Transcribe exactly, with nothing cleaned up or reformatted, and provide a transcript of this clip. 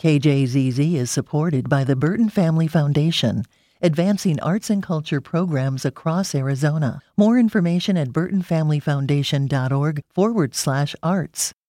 K J Z Z is supported by the Burton Family Foundation, advancing arts and culture programs across Arizona. More information at burton family foundation dot org forward slash arts.